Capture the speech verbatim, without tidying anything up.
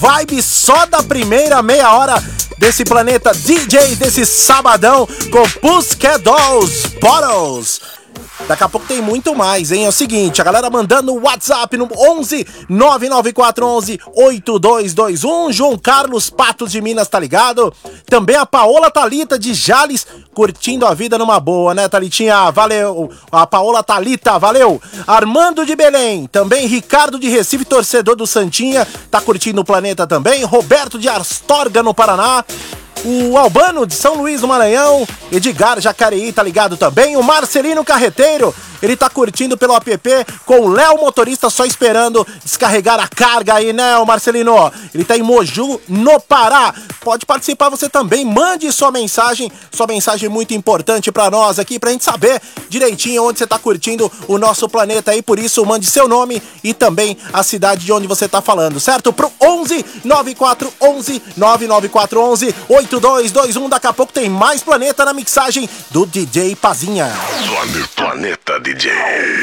vibe só da primeira meia hora desse planeta D J, desse sabadão com Pussycat Dolls, Bottles. Daqui a pouco tem muito mais, hein? É o seguinte, a galera mandando o WhatsApp no onze nove nove quatro onze oito dois dois um. João Carlos Patos de Minas, tá ligado? Também a Paola Thalita de Jales, curtindo a vida numa boa, né, Thalitinha? Valeu. A Paola Thalita, valeu. Armando de Belém, também Ricardo de Recife, torcedor do Santinha, tá curtindo o planeta também. Roberto de Astorga, no Paraná. O Albano de São Luís do Maranhão, Edgar Jacareí, tá ligado também. O Marcelino Carreteiro, ele tá curtindo pelo app com o Léo Motorista, só esperando descarregar a carga aí, né, o Marcelino? Ele tá em Moju, no Pará. Pode participar você também, mande sua mensagem, sua mensagem muito importante pra nós aqui, pra gente saber direitinho onde você tá curtindo o nosso planeta aí. Por isso, mande seu nome e também a cidade de onde você tá falando, certo? Pro onze nove quatro onze nove nove quatro onze oito dois dois um. Daqui a pouco tem mais planeta na mixagem do D J Pazinha. Planeta D J.